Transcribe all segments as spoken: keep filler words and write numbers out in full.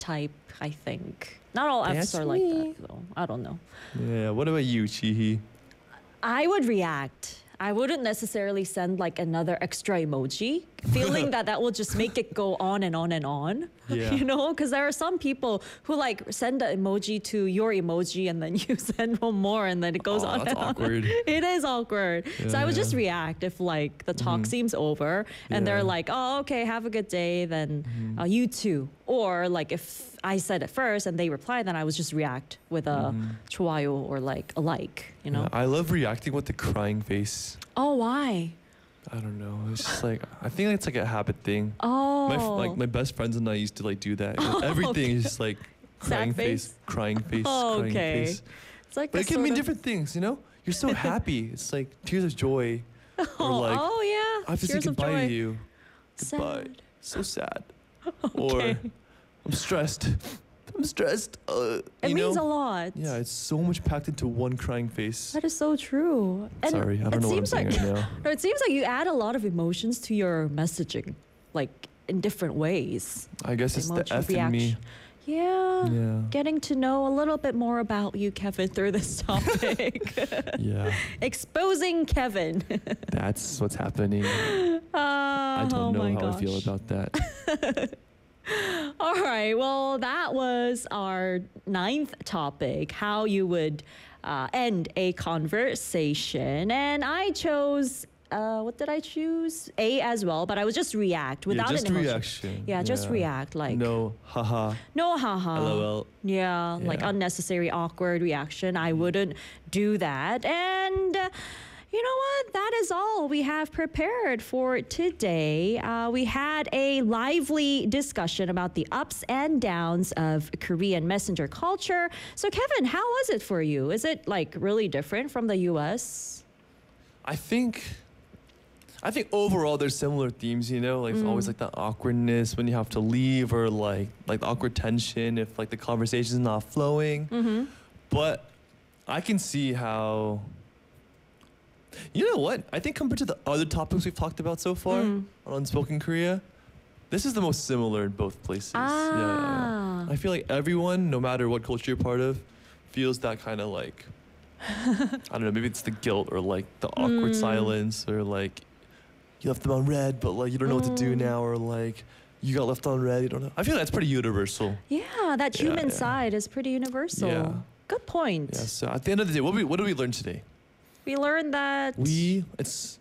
type, I think. Not all Fs That's are like me. that, though. I don't know. Yeah. What about you, Chihi? I would react. I wouldn't necessarily send like another extra emoji, feeling that that will just make it go on and on and on. Yeah. You know, because there are some people who like send an emoji to your emoji and then you send one more and then it goes Aw, on that's and awkward. on. It is awkward. so I would Yeah. just react if like the talk seems over and they're Yeah. like, oh, okay, have a good day. Then uh, you too. Or like if I said it first and they reply, then I would just react with a 좋아요 or like a like, you know? Yeah, I love reacting with the crying face. Oh, why? I don't know. It's just like I think it's like a habit thing. Oh. My f- like my best friends and I used to like do that. Everything is just like crying face? face? crying face, Oh, crying okay. face. It's like But a it can mean sort of- different things, you know? You're so happy. It's like tears of joy. Or like oh yeah. I have to say Tears of goodbye joy. to you. Goodbye. Sad. So sad. Okay. Or I'm stressed. I'm stressed. Uh, It you means know? a lot. Yeah, it's so much packed into one crying face. That is so true. And Sorry, I don't it know what I'm seems saying like, right now. No, it seems like you add a lot of emotions to your messaging, like in different ways. I guess it's the Emoji F in me. reaction. Yeah. Yeah. Getting to know a little bit more about you, Kevin, through this topic. Yeah. Exposing Kevin. That's what's happening. Uh, I don't oh know my how gosh. I feel about that. All right. Well, that was our ninth topic, how you would uh, end a conversation. And I chose, uh, what did I choose? A as well, but I would just react without yeah, just an emotion. reaction. Yeah, just react. Like, No, haha, no haha. lol. Yeah, like Yeah. unnecessary, awkward reaction. I wouldn't do that. And uh, you know what? That is all we have prepared for today. Uh, we had a lively discussion about the ups and downs of Korean messenger culture. So, Kevin, how was it for you? Is it like really different from the U S? I think, I think overall there's similar themes. You know, like always like the awkwardness when you have to leave, or like like the awkward tension if like the conversation's not flowing. Mm-hmm. But I can see how. You know what? I think compared to the other topics we've talked about so far Mm. on Unspoken Korea, this is the most similar in both places. Yeah, yeah, Ah. yeah. I feel like everyone, no matter what culture you're part of, feels that kind of like, I don't know, maybe it's the guilt or like the awkward Mm. silence, or like you left them on red, but like you don't know what to do Mm. now, or like you got left on red, you don't know. I feel that's pretty universal. Yeah, that Yeah, human yeah. side is pretty universal. Yeah. Good point. Yeah, so at the end of the day, what, we, what did we learn today? We learned that We, it's,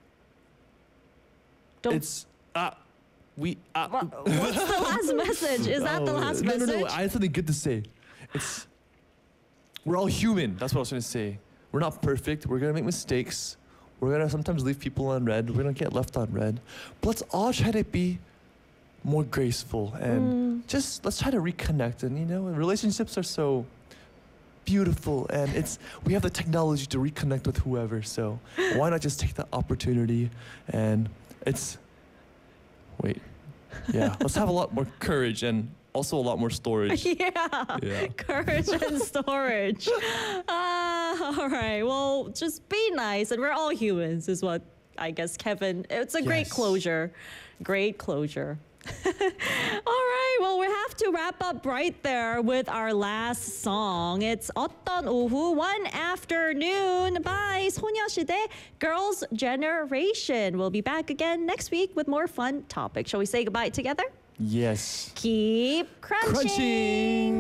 don't. it's, ah, we, ah. What, what's the last message? Is that the Oh, last no, message? No, no, I had something good to say. It's, we're all human. That's what I was trying to say. We're not perfect. We're gonna make mistakes. We're gonna sometimes leave people on red. We're gonna get left on red. But let's all try to be more graceful and Mm. just let's try to reconnect. And you know, relationships are so beautiful, and it's we have the technology to reconnect with whoever. So why not just take the opportunity? And it's wait, yeah. Let's have a lot more courage and also a lot more storage. Yeah. Yeah. Courage and storage. Ah, all right. Well, just be nice, and we're all humans, is what I guess Kevin. It's a great Yes. closure. Great closure. All right. Well, we have to wrap up right there with our last song. It's 어떤 오후, One Afternoon by 소녀시대 Girls' Generation. We'll be back again next week with more fun topics. Shall we say goodbye together? Yes. Keep crunching. Crunching.